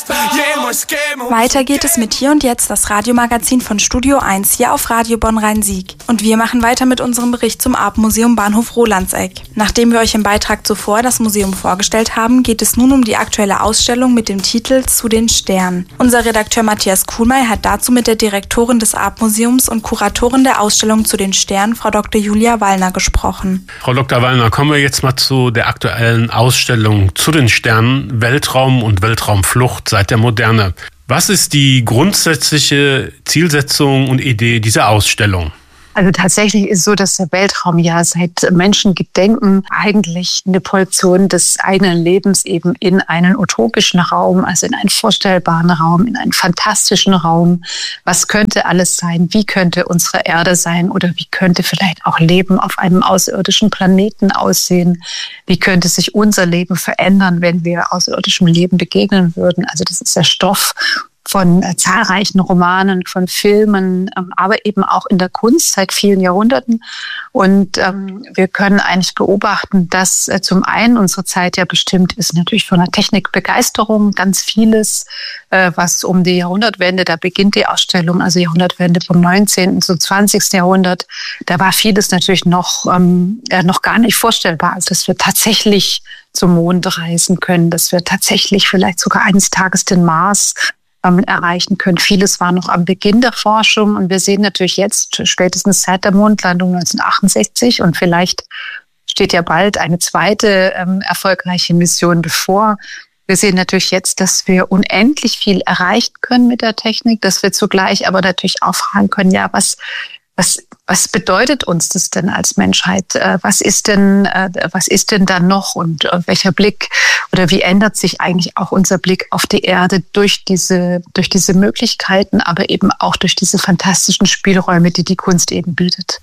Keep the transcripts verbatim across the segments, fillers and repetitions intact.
Weiter geht es mit Hier und Jetzt, das Radiomagazin von Studio eins hier auf Radio Bonn-Rhein-Sieg. Und wir machen weiter mit unserem Bericht zum Artmuseum Bahnhof Rolandseck. Nachdem wir euch im Beitrag zuvor das Museum vorgestellt haben, geht es nun um die aktuelle Ausstellung mit dem Titel Zu den Sternen. Unser Redakteur Matthias Kuhlmeier hat dazu mit der Direktorin des Artmuseums und Kuratorin der Ausstellung Zu den Sternen, Frau Doktor Julia Wallner, gesprochen. Frau Doktor Wallner, kommen wir jetzt mal zu der aktuellen Ausstellung Zu den Sternen, Weltraum und Weltraumflucht seit der Moderne. Was ist die grundsätzliche Zielsetzung und Idee dieser Ausstellung? Also tatsächlich ist es so, dass der Weltraum ja seit Menschengedenken eigentlich eine Projektion des eigenen Lebens eben in einen utopischen Raum, also in einen vorstellbaren Raum, in einen fantastischen Raum. Was könnte alles sein? Wie könnte unsere Erde sein? Oder wie könnte vielleicht auch Leben auf einem außerirdischen Planeten aussehen? Wie könnte sich unser Leben verändern, wenn wir außerirdischem Leben begegnen würden? Also das ist der Stoff von äh, zahlreichen Romanen, von Filmen, ähm, aber eben auch in der Kunst seit vielen Jahrhunderten. Und ähm, wir können eigentlich beobachten, dass äh, zum einen unsere Zeit ja bestimmt ist natürlich von der Technikbegeisterung, ganz vieles, äh, was um die Jahrhundertwende, da beginnt die Ausstellung, also Jahrhundertwende vom neunzehnten zum zwanzigsten Jahrhundert, da war vieles natürlich noch, ähm, äh, noch gar nicht vorstellbar, also dass wir tatsächlich zum Mond reisen können, dass wir tatsächlich vielleicht sogar eines Tages den Mars erreichen können. Vieles war noch am Beginn der Forschung und wir sehen natürlich jetzt, spätestens seit der Mondlandung neunzehnhundertachtundsechzig und vielleicht steht ja bald eine zweite ähm, erfolgreiche Mission bevor. Wir sehen natürlich jetzt, dass wir unendlich viel erreichen können mit der Technik, dass wir zugleich aber natürlich auch fragen können, ja, was Was, was bedeutet uns das denn als Menschheit? Was ist denn, was ist denn da noch und welcher Blick oder wie ändert sich eigentlich auch unser Blick auf die Erde durch diese, durch diese Möglichkeiten, aber eben auch durch diese fantastischen Spielräume, die die Kunst eben bietet?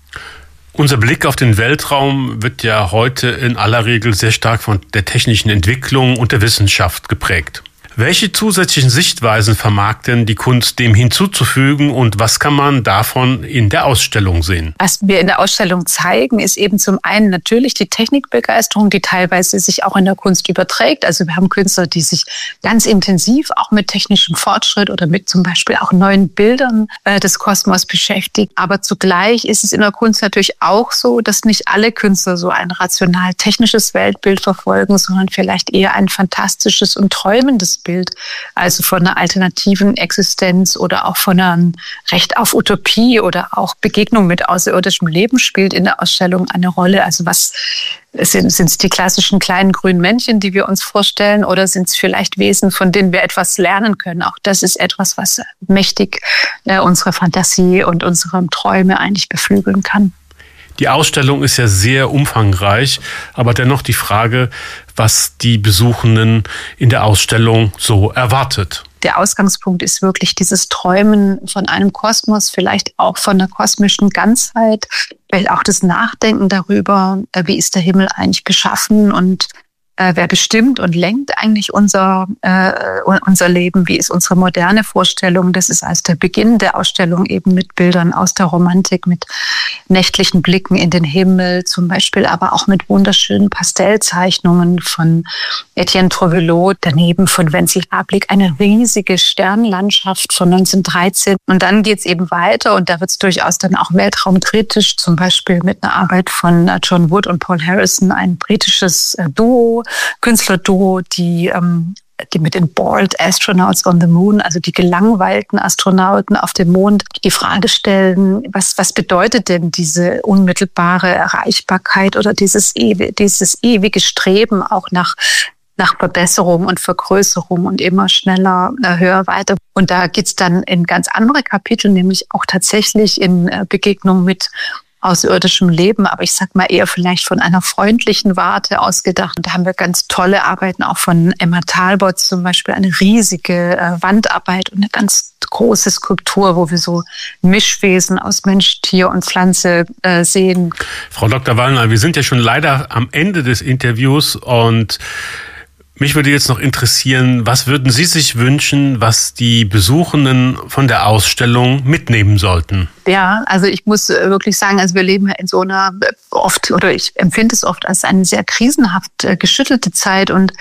Unser Blick auf den Weltraum wird ja heute in aller Regel sehr stark von der technischen Entwicklung und der Wissenschaft geprägt. Welche zusätzlichen Sichtweisen vermag denn die Kunst dem hinzuzufügen und was kann man davon in der Ausstellung sehen? Was wir in der Ausstellung zeigen, ist eben zum einen natürlich die Technikbegeisterung, die teilweise sich auch in der Kunst überträgt. Also wir haben Künstler, die sich ganz intensiv auch mit technischem Fortschritt oder mit zum Beispiel auch neuen Bildern äh, des Kosmos beschäftigen. Aber zugleich ist es in der Kunst natürlich auch so, dass nicht alle Künstler so ein rational-technisches Weltbild verfolgen, sondern vielleicht eher ein fantastisches und träumendes Bild. Bild, also von einer alternativen Existenz oder auch von einem Recht auf Utopie oder auch Begegnung mit außerirdischem Leben spielt in der Ausstellung eine Rolle. Also was sind sind es die klassischen kleinen grünen Männchen, die wir uns vorstellen, oder sind es vielleicht Wesen, von denen wir etwas lernen können? Auch das ist etwas, was mächtig äh, unsere Fantasie und unsere Träume eigentlich beflügeln kann. Die Ausstellung ist ja sehr umfangreich, aber dennoch die Frage, was die Besuchenden in der Ausstellung so erwartet. Der Ausgangspunkt ist wirklich dieses Träumen von einem Kosmos, vielleicht auch von einer kosmischen Ganzheit, vielleicht auch das Nachdenken darüber, wie ist der Himmel eigentlich geschaffen und äh, wer bestimmt und lenkt eigentlich unser, äh, unser Leben, wie ist unsere moderne Vorstellung. Das ist als der Beginn der Ausstellung eben mit Bildern aus der Romantik, mit nächtlichen Blicken in den Himmel zum Beispiel, aber auch mit wunderschönen Pastellzeichnungen von Etienne Trouvelot, daneben von Wenzel Hablik, eine riesige Sternlandschaft von neunzehnhundertdreizehn. Und dann geht's eben weiter und da wird's durchaus dann auch weltraumkritisch, zum Beispiel mit einer Arbeit von John Wood und Paul Harrison, ein britisches Duo, Künstlerduo, die ähm, die mit den Bald Astronauts on the Moon, also die gelangweilten Astronauten auf dem Mond, die Frage stellen, was, was bedeutet denn diese unmittelbare Erreichbarkeit oder dieses, ewi- dieses ewige Streben auch nach, nach Verbesserung und Vergrößerung und immer schneller, höher, weiter. Und da geht's dann in ganz andere Kapitel, nämlich auch tatsächlich in Begegnung mit außerirdischem Leben, aber ich sag mal eher vielleicht von einer freundlichen Warte ausgedacht. Und da haben wir ganz tolle Arbeiten auch von Emma Talbot, zum Beispiel eine riesige äh, Wandarbeit und eine ganz große Skulptur, wo wir so Mischwesen aus Mensch, Tier und Pflanze äh, sehen. Frau Doktor Wallner, wir sind ja schon leider am Ende des Interviews und mich würde jetzt noch interessieren, was würden Sie sich wünschen, was die Besuchenden von der Ausstellung mitnehmen sollten? Ja, also ich muss wirklich sagen, also wir leben ja in so einer oft, oder ich empfinde es oft als eine sehr krisenhaft geschüttelte Zeit und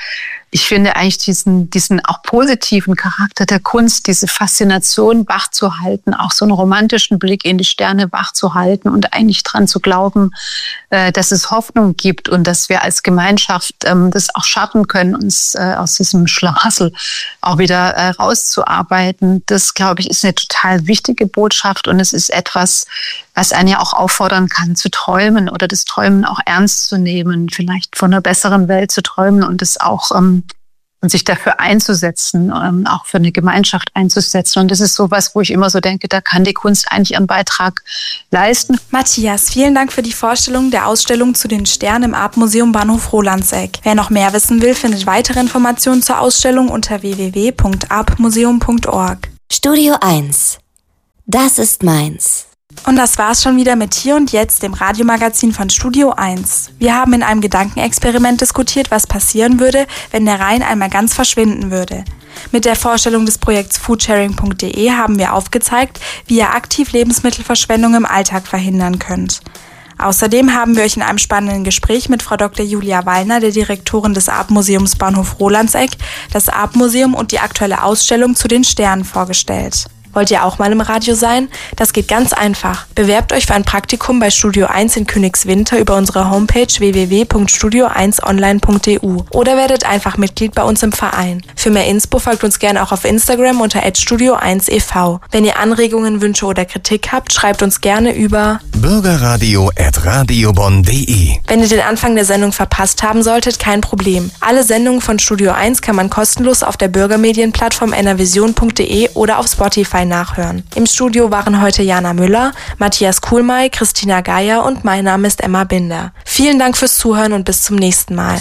ich finde eigentlich diesen, diesen auch positiven Charakter der Kunst, diese Faszination wach zu halten, auch so einen romantischen Blick in die Sterne wach zu halten und eigentlich dran zu glauben, äh, dass es Hoffnung gibt und dass wir als Gemeinschaft ähm, das auch schaffen können, uns äh, aus diesem Schlamassel auch wieder äh, rauszuarbeiten. Das, glaube ich, ist eine total wichtige Botschaft und es ist etwas, was einen ja auch auffordern kann, zu träumen oder das Träumen auch ernst zu nehmen, vielleicht von einer besseren Welt zu träumen und es auch ähm, und sich dafür einzusetzen, ähm, auch für eine Gemeinschaft einzusetzen. Und das ist sowas, wo ich immer so denke, da kann die Kunst eigentlich ihren Beitrag leisten. Matthias, vielen Dank für die Vorstellung der Ausstellung zu den Sternen im Artmuseum Bahnhof Rolandseck. Wer noch mehr wissen will, findet weitere Informationen zur Ausstellung unter w w w punkt artmuseum punkt org. Studio eins. Das ist meins. Und das war's schon wieder mit Hier und Jetzt, dem Radiomagazin von Studio eins. Wir haben in einem Gedankenexperiment diskutiert, was passieren würde, wenn der Rhein einmal ganz verschwinden würde. Mit der Vorstellung des Projekts foodsharing punkt d e haben wir aufgezeigt, wie ihr aktiv Lebensmittelverschwendung im Alltag verhindern könnt. Außerdem haben wir euch in einem spannenden Gespräch mit Frau Doktor Julia Wallner, der Direktorin des Artmuseums Bahnhof Rolandseck, das Artmuseum und die aktuelle Ausstellung zu den Sternen vorgestellt. Wollt ihr auch mal im Radio sein? Das geht ganz einfach. Bewerbt euch für ein Praktikum bei Studio eins in Königswinter über unsere Homepage w w w punkt studio eins online punkt d u oder werdet einfach Mitglied bei uns im Verein. Für mehr Inspo folgt uns gerne auch auf Instagram unter at studio eins e v. Wenn ihr Anregungen, Wünsche oder Kritik habt, schreibt uns gerne über bürgerradio at radiobonn punkt d e. Wenn ihr den Anfang der Sendung verpasst haben solltet, kein Problem. Alle Sendungen von Studio eins kann man kostenlos auf der Bürgermedienplattform enervision punkt d e oder auf Spotify nachhören. Im Studio waren heute Jana Müller, Matthias Kuhlmey, Christina Geier und mein Name ist Emma Binder. Vielen Dank fürs Zuhören und bis zum nächsten Mal.